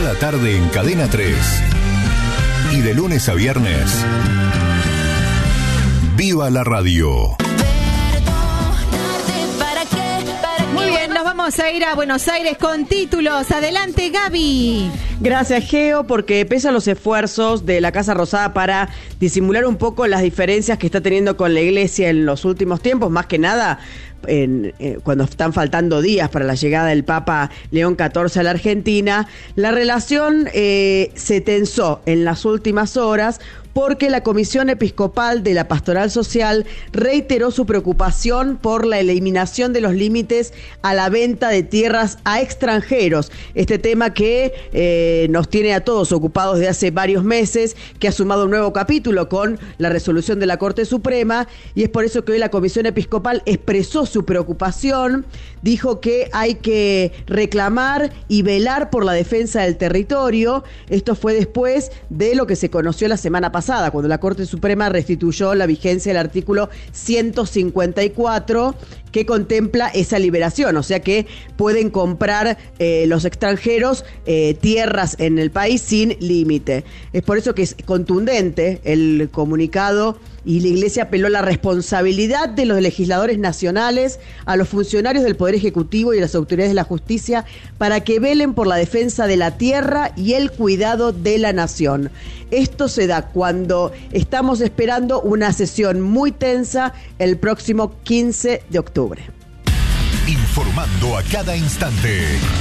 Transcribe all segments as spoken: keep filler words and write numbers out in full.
Cada tarde en Cadena tres. Y de lunes a viernes, ¡viva la radio! Muy bien, nos vamos a ir a Buenos Aires con títulos. Adelante, Gaby. Gracias, Geo, porque pese a los esfuerzos de la Casa Rosada para disimular un poco las diferencias que está teniendo con la Iglesia en los últimos tiempos, más que nada En, eh, cuando están faltando días para la llegada del Papa León catorce a la Argentina, la relación eh, se tensó en las últimas horas porque la Comisión Episcopal de la Pastoral Social reiteró su preocupación por la eliminación de los límites a la venta de tierras a extranjeros. Este tema que eh, nos tiene a todos ocupados de hace varios meses, que ha sumado un nuevo capítulo con la resolución de la Corte Suprema, y es por eso que hoy la Comisión Episcopal expresó su preocupación, dijo que hay que reclamar y velar por la defensa del territorio. Esto fue después de lo que se conoció la semana pasada, cuando la Corte Suprema restituyó la vigencia del artículo ciento cincuenta y cuatro, que contempla esa liberación, o sea que pueden comprar eh, los extranjeros eh, tierras en el país sin límite. Es por eso que es contundente el comunicado, y la Iglesia apeló a la responsabilidad de los legisladores nacionales, a los funcionarios del Poder Ejecutivo y a las autoridades de la justicia para que velen por la defensa de la tierra y el cuidado de la nación. Esto se da cuando estamos esperando una sesión muy tensa el próximo quince de octubre. Informando a cada instante.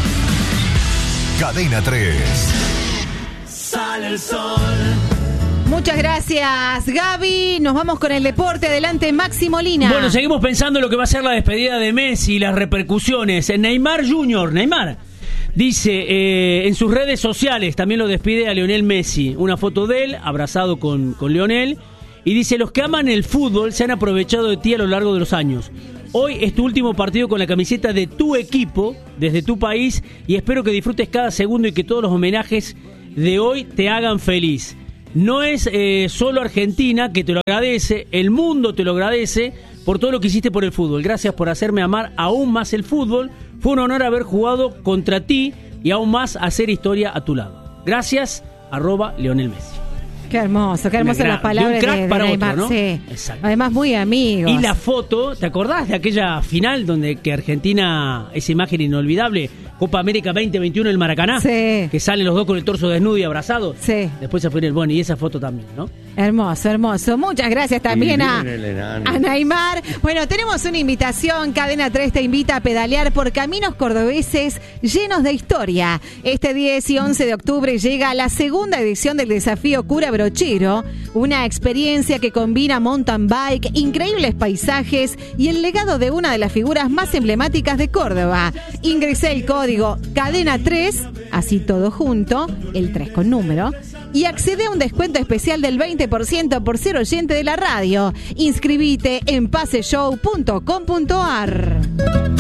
Cadena tres. Sale el sol. Muchas gracias, Gaby. Nos vamos con el deporte. Adelante, Maxi Molina. Bueno, seguimos pensando en lo que va a ser la despedida de Messi y las repercusiones. Neymar junior, Neymar, dice eh, en sus redes sociales, también lo despide a Lionel Messi. Una foto de él abrazado con, con Lionel. Y dice: los que aman el fútbol se han aprovechado de ti a lo largo de los años. Hoy es tu último partido con la camiseta de tu equipo, desde tu país, y espero que disfrutes cada segundo y que todos los homenajes de hoy te hagan feliz. No es eh, solo Argentina que te lo agradece, el mundo te lo agradece por todo lo que hiciste por el fútbol. Gracias por hacerme amar aún más el fútbol. Fue un honor haber jugado contra ti y aún más hacer historia a tu lado. Gracias, arroba Lionel Messi. Qué hermoso, qué hermoso las palabras de, de para Neymar, otro, ¿no? Sí. Exacto. Además, muy amigos. Y la foto, ¿te acordás de aquella final donde que Argentina, esa imagen inolvidable, Copa América veinte veintiuno en el Maracaná? Sí. Que salen los dos con el torso desnudo y abrazados. Sí. Después se fue en el bueno, y esa foto también, ¿no? Hermoso, hermoso. Muchas gracias también a, a Neymar. Bueno, tenemos una invitación. Cadena tres te invita a pedalear por caminos cordobeses llenos de historia. Este diez y once de octubre llega la segunda edición del desafío Cura Brochero, una experiencia que combina mountain bike, increíbles paisajes y el legado de una de las figuras más emblemáticas de Córdoba. Ingresé el código Cadena tres, así todo junto, el tres con número, y accede a un descuento especial del veinte por ciento por ser oyente de la radio. Inscribite en paseshow punto com punto ar.